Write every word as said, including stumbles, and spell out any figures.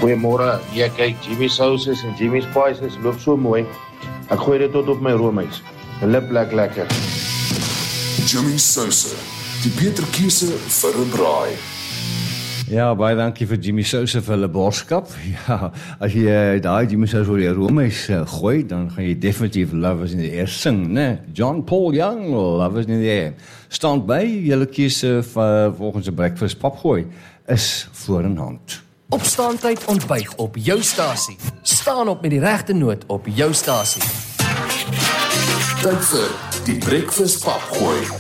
Goeiemôre, ja kyk, Jimmy Sauces en Jimmy Spices loop so mooi. Ek gooi dit tot op my roomys. Lip lek lekker. Jimmy Sauces, die beter keuse vir 'n braai. Ja, baie dankie vir Jimmy Sauces vir hulle borskap. Ja, as jy daai Jimmy Sauces oor die roomys uh, gooi, dan gaan jy definitief Love is in the Air sing, né? John Paul Young, Love is in the Air. Stand by, julle keuse vir volgens 'n breakfast popgooi is voor in hand. Opstaantyd ontbyt op jou stasie. Staan op met die regte noot op jou stasie. Tyd vir die breakfast popgooi.